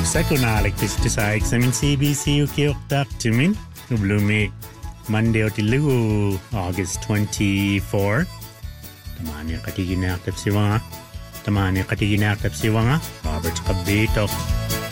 Sakunalik sa examen CBC ukioktak tumin ublumi Monday otilu August 24. Tamani katiginakap si wanga. Robert Kabito.